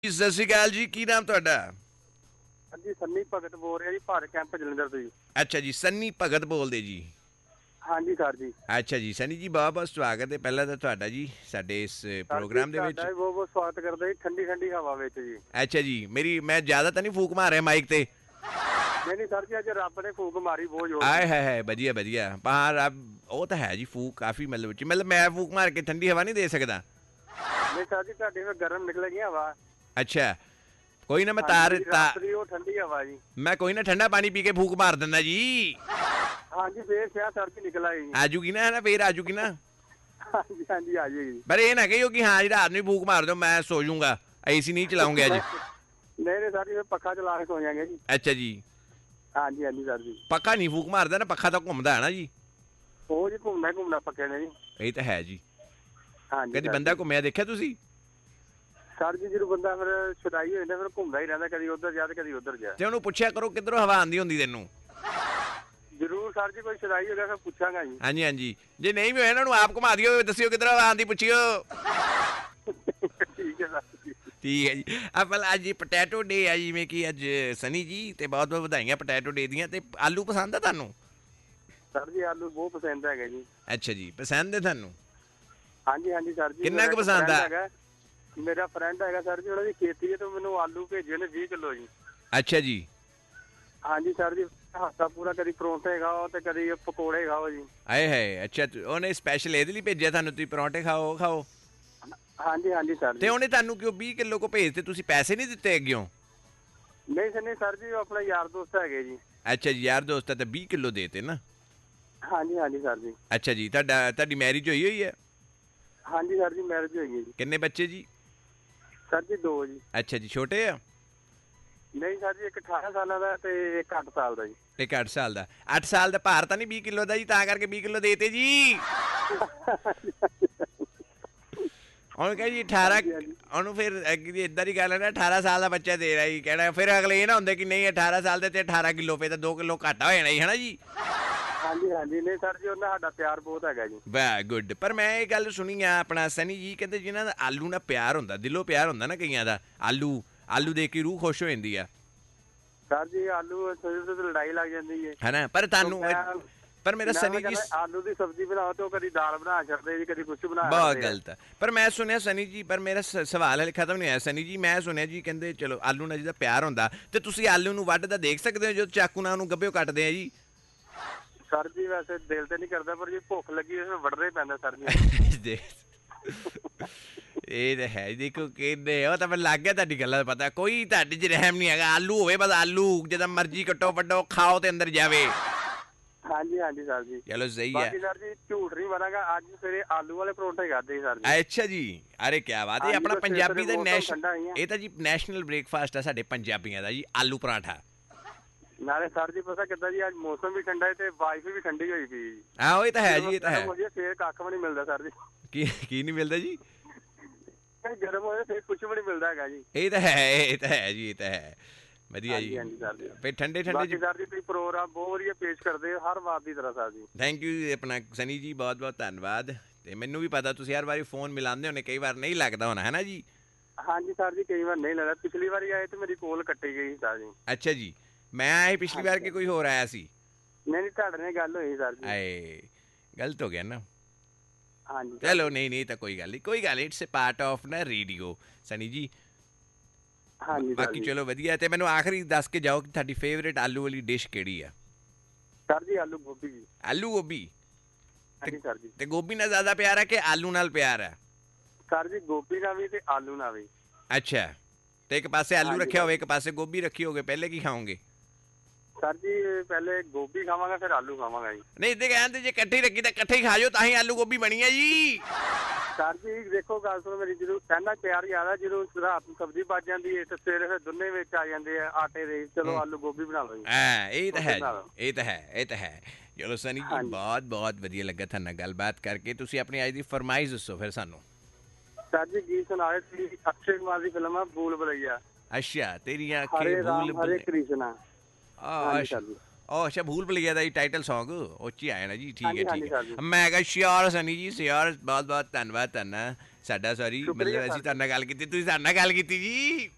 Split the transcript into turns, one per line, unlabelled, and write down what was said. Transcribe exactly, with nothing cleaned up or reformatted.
ਜੀ ਸਤਿ ਸ਼੍ਰੀ ਅਕਾਲ ਜੀ। ਕੀ ਨਾਮ ਤੁਹਾਡਾ?
ਹਾਂਜੀ ਸੰਨੀ ਭਗਤ ਬੋਲ ਰਿਹਾ ਜੀ, ਭਾਰਤ ਕੈਂਪ ਜਲੰਧਰ ਤੋਂ ਜੀ।
ਅੱਛਾ ਜੀ, ਸੰਨੀ ਭਗਤ ਬੋਲਦੇ ਜੀ।
ਹਾਂਜੀ ਸਰ ਜੀ।
ਅੱਛਾ ਜੀ ਸੰਨੀ ਜੀ, ਬਹੁਤ ਬਹੁਤ ਸਵਾਗਤ ਹੈ ਪਹਿਲਾਂ ਤਾਂ ਤੁਹਾਡਾ ਜੀ ਸਾਡੇ ਇਸ
ਸਰ ਜੀ
ਪ੍ਰੋਗਰਾਮ ਦੇ ਵਿੱਚ।
ਤੁਹਾਡਾ ਵੀ ਬਹੁਤ ਬਹੁਤ ਸਵਾਗਤ ਕਰਦਾ ਜੀ, ਠੰਡੀ ਠੰਡੀ ਹਵਾ ਵਿੱਚ ਜੀ।
ਅੱਛਾ ਜੀ, ਮੇਰੀ ਮੈਂ ਜ਼ਿਆਦਾ ਤਾਂ ਨਹੀਂ ਫੂਕ ਮਾਰ ਰਿਹਾ ਮਾਈਕ ਤੇ?
ਨਹੀਂ ਨਹੀਂ ਸਰ ਜੀ, ਅੱਜ ਰੱਬ ਨੇ ਫੂਕ ਮਾਰੀ ਬਹੁਤ ਜ਼ੋਰ
ਆਏ
ਦੀ।
ਹੈ ਹੈ ਵਧੀਆ ਵਧੀਆ, ਪਰ ਰੱਬ ਉਹ ਤਾਂ ਹੈ ਜੀ, ਫੂਕ ਕਾਫੀ ਮਤਲਬ ਚ ਮਤਲਬ ਮੈਂ ਫੂਕ ਮਾਰ ਕੇ ਠੰਡੀ ਹਵਾ ਨਹੀਂ ਦੇ ਸਕਦਾ।
ਨਹੀਂ ਸਰ ਜੀ, ਤੁਹਾਡੀ ਫਿਰ ਗਰਮ ਨਿਕਲੇਗੀ ਹਵਾ।
ਅੱਛਾ ਕੋਈ ਨਾ, ਮੈਂ ਤਾਰ
ਹਾਂਜੀ
ਤਾ
ਰਾਤ ਦੀ ਉਹ ਠੰਡੀ ਹਵਾ ਜੀ।
ਮੈਂ ਕੋਈ ਨਾ ਠੰਡਾ ਪਾਣੀ ਪੀ ਕੇ ਫੂਕ ਮਾਰ ਦਿੰਦਾ ਜੀ।
ਹਾਂਜੀ ਫੇਰ ਸ਼ਾਇਦ ਸਰ ਜੀ ਨਿਕਲ ਆਈ ਜੀ।
ਆਜੂਗੀ ਨਾ, ਹੈ ਨਾ, ਫੇਰ ਆਜੂਗੀ ਨਾ।
ਹਾਂਜੀ ਹਾਂਜੀ ਆ ਜਾਏਗੀ।
ਪਰ ਇਹ ਨਾ ਕਹੀਓ ਕਿ ਹਾਂ ਜੀ ਰਾਤ ਨੂੰ ਫੂਕ ਮਾਰ ਦਿਓ, ਮੈਂ ਸੋ ਜਾਊਂਗਾ, ਏਸੀ ਨਹੀਂ ਚਲਾਉਂਗੇ ਅੱਜ।
ਨਹੀਂ ਨਹੀਂ ਸਰ ਜੀ, ਫਿਰ ਪੱਖਾ ਚਲਾ ਕੇ ਸੋ ਜਾਗੇ ਜੀ।
ਅੱਛਾ ਜੀ,
ਹਾਂਜੀ ਹਾਂਜੀ ਸਰ ਜੀ।
ਪੱਖਾ ਨਹੀਂ ਫੂਕ ਮਾਰਦਾ ਨਾ, ਪੱਖਾ ਤਾਂ ਘੁੰਮਦਾ ਹੈ ਨਾ ਜੀ।
ਉਹ ਜੀ ਘੁੰਮਣਾ ਘੁੰਮਣਾ ਪੱਕੇ ਨੇ ਜੀ।
ਇਹ ਤਾਂ ਹੈ ਜੀ।
ਹਾਂਜੀ
ਕਦੀ
ਸਰ
ਬੰਦਾ
ਜੀ।
ਘੁੰਮਿਆ ਦੇਖਿਆ ਤੁਸੀਂ?
ਸਰ ਜੀ ਜਦੋਂ ਬੰਦਾ ਫਿਰ ਛੁਡਾਈ ਹੋ ਜਾਂਦਾ ਫਿਰ ਘੁੰਮਦਾ ਹੀ ਰਹਿੰਦਾ, ਕਦੀ ਉੱਧਰ ਜਾ ਤੇ ਕਦੀ ਉੱਧਰ ਜਾ।
ਤੇ ਉਹਨੂੰ ਪੁੱਛਿਆ ਕਰੋ ਕਿੱਧਰੋਂ ਹਵਾ ਆਉਂਦੀ ਹੁੰਦੀ ਤੈਨੂੰ।
ਜ਼ਰੂਰ ਸਰ ਜੀ, ਕੋਈ ਛੁਡਾਈ ਹੋ ਗਿਆ ਫਿਰ ਪੁੱਛਾਂਗਾ ਜੀ।
ਹਾਂਜੀ ਹਾਂਜੀ, ਜੇ ਨਹੀਂ ਵੀ ਹੋਇਆ ਇਹਨਾਂ ਨੂੰ ਆਪ ਘੁਮਾ ਦਿਓ, ਦੱਸਿਓ ਕਿੱਧਰੋਂ ਹਵਾ ਆਉਂਦੀ, ਪੁੱਛਿਓ।
ਠੀਕ ਹੈ ਸਰ ਜੀ।
ਠੀਕ ਹੈ ਜੀ। ਆਪਾਂ ਅੱਜ ਪੋਟੈਟੋ ਡੇ ਆ, ਜਿਵੇਂ ਕਿ ਅੱਜ ਸਨੀ ਜੀ, ਤੇ ਬਹੁਤ ਬਹੁਤ ਵਧਾਈਆਂ ਪੋਟੈਟੋ ਡੇ ਦੀਆਂ। ਤੇ ਆਲੂ ਪਸੰਦ ਆ ਤੁਹਾਨੂੰ?
ਸਰ ਜੀ ਆਲੂ ਬਹੁਤ ਪਸੰਦ ਹੈਗਾ ਜੀ।
ਅੱਛਾ ਜੀ, ਪਸੰਦ ਹੈ ਤੁਹਾਨੂੰ?
ਹਾਂਜੀ ਹਾਂਜੀ ਸਰ ਜੀ।
ਕਿੰਨਾ ਕੁ
ਮੇਰਾ ਇੱਕ
ਪਸੰਦ
friend
ਆ?
ਹੈਗਾ, ਮੇਰਾ ਫਰੈਂਡ ਹੈਗਾ ਸਰ ਜੀ, ਉਹਨਾਂ ਦੀ ਖੇਤੀ ਹੈ ਤੇ ਮੈਨੂੰ ਆਲੂ ਭੇਜੇ ਨੇ ਵੀਹ ਕਿਲੋ ਜੀ।
ਅੱਛਾ ਜੀ।
ਹਾਂਜੀ ਸਰ ਜੀ, ਹਫਤਾ ਪੂਰਾ ਕਦੀ ਪਰੌਂਠੇ ਖਾਓ ਤੇ ਕਦੀ ਪਕੌੜੇ ਖਾਓ ਜੀ।
ਆਏ ਹੈ, ਅੱਛਾ ਉਹਨੇ ਸਪੈਸ਼ਲ ਇਹਦੇ ਲਈ ਭੇਜਿਆ ਤੁਹਾਨੂੰ, ਤੁਸੀਂ ਪਰੌਂਠੇ ਖਾਓ ਖਾਓ।
ਹਾਂਜੀ ਹਾਂਜੀ ਸਰ
ਤੇ
ਜੀ।
ਉਹਨੇ ਤੁਹਾਨੂੰ ਕਿਉਂ ਵੀਹ ਕਿਲੋ ਕੋ ਭੇਜਤੇ, ਤੁਸੀਂ ਪੈਸੇ ਨਹੀਂ ਦਿੱਤੇ ਅੱਗਿਓਂ?
ਨਹੀਂ ਸਰ ਨਹੀਂ ਸਰ ਜੀ, ਉਹ ਆਪਣਾ ਯਾਰ ਦੋਸਤ ਹੈਗੇ ਜੀ।
ਅੱਛਾ ਜੀ, ਯਾਰ ਦੋਸਤ ਆ ਤਾਂ ਵੀਹ ਕਿਲੋ ਦੇਤੇ ਨਾ।
ਹਾਂਜੀ ਹਾਂਜੀ ਸਰ ਜੀ।
ਅੱਛਾ ਜੀ, ਤੁਹਾਡਾ ਤੁਹਾਡੀ ਮੈਰਿਜ ਹੋਈ ਹੋਈ ਹੈ?
ਹਾਂਜੀ ਸਰ ਜੀ, ਮੈਰਿਜ ਹੋਈ ਹੈ ਜੀ।
ਕਿੰਨੇ ਬੱਚੇ ਜੀ?
ਸਰ ਜੀ ਦੋ ਜੀ।
ਅੱਛਾ ਜੀ, ਛੋਟੇ ਆ?
ਨਹੀਂ ਸਰ ਜੀ, ਇੱਕ ਅਠਾਰਾਂ ਸਾਲਾਂ ਦਾ ਤੇ ਇੱਕ ਅੱਠ ਸਾਲ ਦਾ ਜੀ।
ਇੱਕ ਅੱਠ ਸਾਲ ਦਾ। ਅੱਠ ਸਾਲ ਦਾ ਭਾਰ ਤਾਂ ਨਹੀਂ ਵੀਹ ਕਿਲੋ ਦਾ ਜੀ, ਤਾਂ ਕਰਕੇ ਵੀਹ ਕਿਲੋ ਦੇਤੇ ਜੀ। ਉਹਨੂੰ ਕਹੇ ਜੀ ਅਠਾਰਾਂ,
ਹਾਂਜੀ ਹਾਂਜੀ।
ਉਹਨੂੰ ਫਿਰ ਇਦਾਂ ਦੀ ਗੱਲ ਹੈ ਨਾ, ਅਠਾਰਾਂ ਸਾਲ ਦਾ ਬੱਚਾ ਦੇ ਰਿਹਾ ਜੀ, ਕਹਿਣਾ ਫਿਰ ਅਗਲੇ ਇਹ ਨਾ ਹੁੰਦੇ ਕਿ ਨਹੀਂ ਅਠਾਰਾਂ ਸਾਲ ਦੇ ਤੇ ਅਠਾਰਾਂ ਕਿਲੋ, ਫਿਰ ਤਾਂ ਦੋ ਕਿਲੋ ਘਾਟਾ ਹੋ ਜਾਣਾ ਜੀ, ਹੈ ਨਾ ਜੀ।
ਹਾਂਜੀ ਹਾਂਜੀ। ਨਹੀਂ ਸਰ ਜੀ, ਉਹਨਾਂ ਸਾਡਾ ਪਿਆਰ ਬਹੁਤ ਹੈਗਾ ਜੀ।
ਵੈ ਗੁੱਡ। ਪਰ ਮੈਂ ਇਹ ਗੱਲ ਸੁਣੀ ਆ, ਆਪਣਾ ਸਨੀ ਜੀ ਕਹਿੰਦੇ ਜਿਹਨਾਂ ਦਾ ਆਲੂ ਨਾਲ ਪਿਆਰ ਹੁੰਦਾ, ਦਿਲੋਂ ਪਿਆਰ ਹੁੰਦਾ ਨਾ ਕਈਆਂ ਦਾ, ਆਲੂ ਆਲੂ ਦੇਖ ਕੇ ਰੂਹ ਖੁਸ਼ ਹੋ ਜਾਂਦੀ ਆ।
ਸਰ ਜੀ ਆਲੂ ਥੋੜੀ ਤੋਂ ਲੜਾਈ ਲੱਗ ਜਾਂਦੀ ਹੈ।
ਹੈ ਨਾ, ਪਰ ਤੁਹਾਨੂੰ ਪਰ ਮੇਰਾ ਸਨੀ ਜੀ
ਆਲੂ ਦੀ ਸਬਜ਼ੀ ਬਣਾਓ ਤੇ ਉਹ ਕਦੀ ਦਾਲ ਬਣਾ ਛੱਡਦੇ ਜੀ, ਕਦੀ ਕੁਛ ਬਣਾ
ਬਹੁਤ
ਛੱਡਦੇ ਆ।
ਗਲਤ ਹੈ। ਪਰ ਮੈਂ ਸੁਣਿਆ ਸਨੀ ਜੀ, ਪਰ ਮੇਰਾ ਸ- ਸਵਾਲ ਹਲੇ ਖਤਮ ਨਹੀਂ ਹੋਇਆ ਸਨੀ ਜੀ। ਮੈਂ ਸੁਣਿਆ ਜੀ ਕਹਿੰਦੇ ਚਲੋ ਆਲੂ ਨਾਲ ਜਿਹਦਾ ਪਿਆਰ ਹੁੰਦਾ, ਤੇ ਤੁਸੀਂ ਆਲੂ ਨੂੰ ਵੱਢਦਾ ਦੇਖ ਸਕਦੇ ਹੋ ਜਦੋਂ ਚਾਕੂ ਨਾਲ ਉਹਨੂੰ ਗੱਭਿਓ ਕੱਟਦੇ ਆ ਜੀ।
ਸਰ ਜੀ ਵੈਸੇ ਦਿਲ ਤੇ ਨਹੀਂ ਕਰਦਾ, ਪਰ ਜੇ ਭੁੱਖ ਲੱਗੀ ਫਿਰ ਵੱਢਣਾ ਹੀ ਪੈਂਦਾ ਸਰ ਜੀ।
ਇਹ ਤਾਂ ਹੈ, ਦੇਖੋ ਕਹਿੰਦੇ ਉਹ ਤਾਂ ਮੈਨੂੰ ਲੱਗ ਗਿਆ ਤੁਹਾਡੀ ਗੱਲਾਂ ਦਾ ਪਤਾ, ਕੋਈ ਤੁਹਾਡੇ 'ਚ ਰਹਿਮ ਨਹੀਂ ਹੈਗਾ। ਆਲੂ ਹੋਵੇ ਬਸ, ਆਲੂ ਜਦੋਂ ਮਰਜ਼ੀ ਕੱਟੋ ਵੱਢੋ ਖਾਓ ਤੇ ਅੰਦਰ ਜਾਵੇ।
ਹਾਂਜੀ ਹਾਂਜੀ ਸਰ ਜੀ।
ਚਲੋ ਸਹੀ ਹੈ।
ਬਾਕੀ ਸਰ ਜੀ ਝੂਠ ਨਹੀਂ ਮਾਰਾਂਗਾ, ਅੱਜ ਸਵੇਰੇ ਆਲੂ ਵਾਲੇ ਪਰੌਂਠੇ ਖਾਦੇ ਸਰ ਜੀ।
ਅੱਛਾ ਜੀ, ਅਰੇ ਕਿਆ ਬਾਤ ਹੈ। ਆਪਣਾ ਪੰਜਾਬੀ ਦਾ ਨੈਸ਼ਨਲ, ਇਹ ਤਾਂ ਜੀ ਨੈਸ਼ਨਲ ਬ੍ਰੇਕਫਾਸਟ ਹੈ ਸਾਡੇ ਪੰਜਾਬੀਆਂ ਦਾ ਜੀ, ਆਲੂ ਪਰਾਂਠਾ।
ਨਾਲੇ ਸਰ ਜੀ ਪਤਾ ਕਿੱਦਾਂ ਜੀ, ਅੱਜ ਮੌਸਮ ਵੀ ਠੰਡਾ ਹੈ ਤੇ ਵਾਈਫ ਵੀ ਠੰਡੀ ਹੋਈ ਪਈ ਜੀ।
ਆਹੋ ਇਹ ਤਾਂ ਹੈ ਜੀ, ਇਹ ਤਾਂ ਹੈ।
ਫੇਰ ਕੱਖ ਵੀ ਨਹੀਂ ਮਿਲਦਾ ਸਰ ਜੀ।
ਕੀ ਕੀ ਨਹੀਂ ਮਿਲਦਾ ਜੀ?
ਗਰਮ ਹੋਏ ਫੇਰ ਕੁਝ ਵੀ ਨਹੀਂ ਮਿਲਦਾ ਹੈਗਾ ਜੀ।
ਇਹ ਤਾਂ ਹੈ, ਇਹ ਤਾਂ ਹੈ ਜੀ, ਇਹ ਤਾਂ ਹੈ। ਵਧੀਆ ਜੀ।
ਹਾਂਜੀ ਸਰ ਜੀ।
ਫਿਰ ਠੰਡੇ ਠੰਡੇ
ਬਾਕੀ ਸਰ ਜੀ ਤੁਸੀਂ ਪ੍ਰੋਗਰਾਮ ਬਹੁਤ ਵਧੀਆ ਪੇਸ਼ ਕਰਦੇ ਹੋ ਹਰ ਵਾਰ ਦੀ ਤਰ੍ਹਾਂ ਸਰ ਜੀ।
ਥੈਂਕ ਯੂ ਆਪਣਾ ਸਨੀ ਜੀ, ਬਹੁਤ ਬਹੁਤ ਧੰਨਵਾਦ। ਤੇ ਮੈਨੂੰ ਵੀ ਪਤਾ ਤੁਸੀਂ ਹਰ ਵਾਰੀ ਫੋਨ ਮਿਲਾਉਂਦੇ ਹੋਣੇ, ਕਈ ਵਾਰ ਨਹੀਂ ਲੱਗਦਾ ਹੋਣਾ, ਹੈ ਨਾ ਜੀ।
ਹਾਂਜੀ ਸਰ ਜੀ, ਕਈ ਵਾਰ ਨਹੀਂ ਲੱਗਦਾ। ਪਿਛਲੀ ਵਾਰੀ ਆਏ ਤੇ ਮੇਰੀ ਕੋਲ ਕੱਟੀ ਗਈ ਸਰ ਜੀ।
ਅੱਛਾ ਜੀ, ਮੈਂ ਆਇਆ ਪਿਛਲੀ ਵਾਰ ਕਿ ਕੋਈ ਹੋਰ ਆਇਆ ਸੀ?
ਨਹੀਂ ਨਹੀਂ, ਤੁਹਾਡੇ ਨਾਲ ਗੱਲ ਹੋਈ ਸਰ ਜੀ।
ਆਏ ਗਲਤ ਹੋ ਗਿਆ ਨਾ।
ਹਾਂਜੀ
ਚਲੋ ਨਹੀਂ ਨਹੀਂ ਤਾਂ ਕੋਈ ਗੱਲ ਨਹੀਂ, ਕੋਈ ਗੱਲ ਨਹੀਂ, ਇਟਸ ਅ ਪਾਰਟ ਆਫ ਨਾ ਰੇਡੀਓ ਸਨੀ ਜੀ।
ਹਾਂਜੀ
ਬਾਕੀ ਚਲੋ ਵਧੀਆ। ਤੇ ਮੈਨੂੰ ਆਖਰੀ ਦੱਸ ਕੇ ਜਾਓ ਕਿ ਤੁਹਾਡੀ ਫੇਵਰੇਟ ਆਲੂ ਵਾਲੀ ਡਿਸ਼ ਕਿਹੜੀ ਆ?
ਸਰ ਜੀ ਆਲੂ ਗੋਭੀ ਜੀ।
ਆਲੂ ਗੋਭੀ?
ਹਾਂਜੀ ਸਰ ਜੀ।
ਤੇ ਗੋਭੀ ਨਾਲ ਜ਼ਿਆਦਾ ਪਿਆਰ ਹੈ ਕਿ ਆਲੂ ਨਾਲ ਪਿਆਰ ਹੈ?
ਸਰ ਜੀ ਗੋਭੀ ਨਾਲ ਵੀ ਤੇ ਆਲੂ ਨਾਲ ਵੀ।
ਅੱਛਾ, ਤੇ ਇੱਕ ਪਾਸੇ ਆਲੂ ਰੱਖਿਆ ਹੋਵੇ, ਇੱਕ ਪਾਸੇ ਗੋਭੀ ਰੱਖੀ ਹੋਵੇ, ਪਹਿਲੇ ਕੀ ਖਾਓਗੇ?
ਸਰ ਜੀ ਪਹਿਲੇ ਗੋਭੀ ਖਾਵਾਂਗਾ ਫਿਰ ਆਲੂ ਖਾਵਾਂਗਾ ਜੀ।
ਨਹੀਂ ਤੇ ਕਹਿੰਦੇ ਜੇ ਇਕੱਠੇ ਰੱਖੀ ਤਾਂ ਇਕੱਠੇ ਹੀ ਖਾ ਜਾਓ, ਤਾਂ ਹੀ ਆਲੂ ਗੋਭੀ ਬਣੀ ਹੈ ਜੀ।
ਸਰ ਜੀ ਦੇਖੋ ਗੱਲ ਸੁਣੋ ਮੇਰੀ, ਜਦੋਂ ਪਹਿਲਾਂ ਪਿਆਰ ਜ਼ਿਆਦਾ, ਜਦੋਂ ਰਾਤ ਨੂੰ ਸਬਜ਼ੀ ਬਚ ਜਾਂਦੀ ਹੈ ਤੇ ਸਵੇਰੇ ਫਿਰ ਦੋਨੇ ਵਿੱਚ ਆ ਜਾਂਦੇ ਆ ਆਟੇ ਦੇ, ਚਲੋ ਆਲੂ ਗੋਭੀ ਬਣਾ ਲਓ ਜੀ।
ਹਾਂ ਇਹ ਤਾਂ ਹੈ ਜੀ, ਇਹ ਤਾਂ ਹੈ, ਇਹ ਤਾਂ ਹੈ। ਚਲੋ ਸਨੀ ਜੀ ਬਹੁਤ ਬਹੁਤ ਵਧੀਆ ਲੱਗਾ ਤੁਹਾਡੇ ਨਾਲ ਗੱਲਬਾਤ ਕਰਕੇ। ਤੁਸੀਂ ਆਪਣੀ ਅੱਜ ਦੀ ਫਰਮਾਇਸ਼ ਦੱਸੋ ਫਿਰ ਸਾਨੂੰ।
ਸਰ ਜੀ ਗੀਤ ਸੁਣਾ ਰਹੇ ਸੀ, ਅਕਸ਼ੇ ਕੁਮਾਰ ਦੀ ਫਿਲਮ ਆ ਭੂਲ ਭੁਲੱਈਆ।
ਅੱਛਾ, ਤੇਰੀਆਂ
ਹਰੇ
ਅੱਖਾਂ ਭੂਲ
ਰਾਮ ਹਰੇ ਕ੍ਰਿਸ਼ਨਾ।
ਅੱਛਾ ਉਹ ਅੱਛਾ ਭੂਲ ਭੁਲੱਈਆ ਦਾ ਟਾਈਟਲ ਸੌਂਗ ਉਹ 'ਚ ਹੀ ਆਇਆ ਨਾ ਜੀ। ਠੀਕ ਹੈ ਠੀਕ ਹੈ।
ਹਾਂਜੀ
ਮੈਂ ਕਿਹਾ ਸ਼ਿਓਰ ਸਨੀ ਜੀ, ਸ਼ਿਓਰ। ਬਹੁਤ ਬਹੁਤ ਧੰਨਵਾਦ ਤੁਹਾਡਾ। ਸਾਡਾ ਸੌਰੀ, ਮਤਲਬ ਅਸੀਂ ਤੁਹਾਡੇ ਨਾਲ ਗੱਲ ਕੀਤੀ, ਤੁਸੀਂ ਸਾਡੇ ਨਾਲ ਗੱਲ ਕੀਤੀ ਜੀ।